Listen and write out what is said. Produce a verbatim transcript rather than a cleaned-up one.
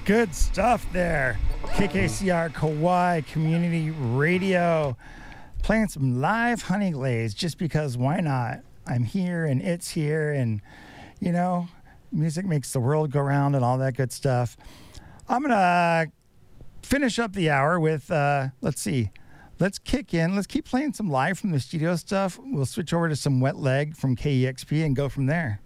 Good stuff there. K K C R Kauai Community Radio. Playing some live Honey Glaze just because why not? I'm here and it's here and, you know, music makes the world go round and all that good stuff. I'm going to finish up the hour with, uh, let's see, let's kick in. Let's keep playing some live from the studio stuff. We'll switch over to some Wet Leg from K E X P and go from there.